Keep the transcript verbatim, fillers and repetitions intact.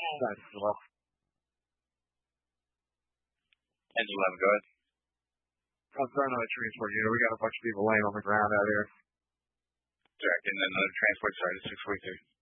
That's well. Engine eleven, go ahead. I'm starting on a transport unit. We got a bunch of people laying on the ground out here. Jack, and then another transport started six forty-two.